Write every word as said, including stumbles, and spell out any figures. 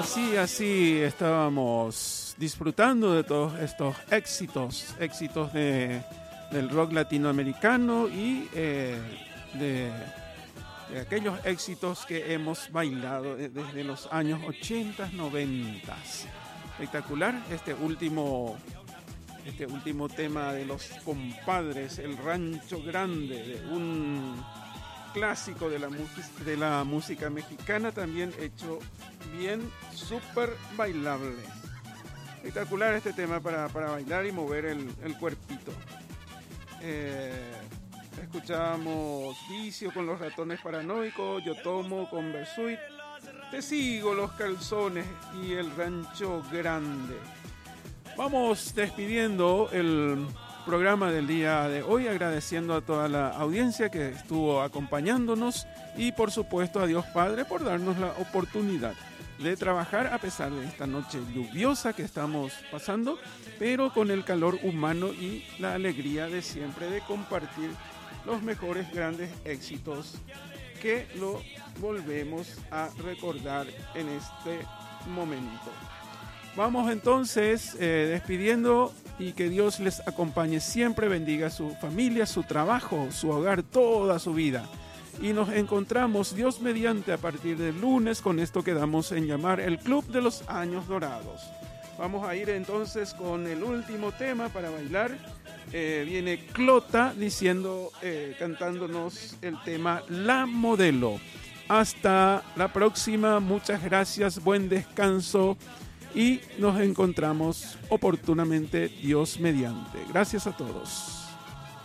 Así, así estábamos disfrutando de todos estos éxitos, éxitos de, del rock latinoamericano y eh, de, de aquellos éxitos que hemos bailado desde los años ochenta, noventa. Espectacular este último, este último tema de los compadres, El Rancho Grande, de un clásico de la, de la música mexicana, también hecho bien, súper bailable. Espectacular este tema para, para bailar y mover el, el cuerpito. Eh, escuchamos Vicio con los Ratones Paranoicos, Yo Tomo con Bersuit, Te Sigo, Los Calzones y El Rancho Grande. Vamos despidiendo el programa del día de hoy, agradeciendo a toda la audiencia que estuvo acompañándonos y por supuesto a Dios Padre por darnos la oportunidad de trabajar a pesar de esta noche lluviosa que estamos pasando, pero con el calor humano y la alegría de siempre de compartir los mejores grandes éxitos que lo volvemos a recordar en este momento. Vamos entonces eh, despidiendo y que Dios les acompañe siempre, bendiga a su familia, su trabajo, su hogar, toda su vida. Y nos encontramos Dios mediante a partir del lunes con esto que damos en llamar el Club de los Años Dorados. Vamos a ir entonces con el último tema para bailar. Eh, viene Clota diciendo, eh, cantándonos el tema La Modelo. Hasta la próxima, muchas gracias, buen descanso. Y nos encontramos oportunamente Dios mediante. Gracias a todos.